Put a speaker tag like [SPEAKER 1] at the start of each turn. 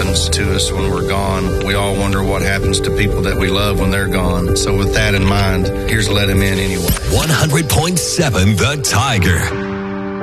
[SPEAKER 1] happens to us when we're gone. We all wonder what happens to people that we love when they're gone. So with that in mind, here's Let Him In Anyway.
[SPEAKER 2] 100.7 The Tiger.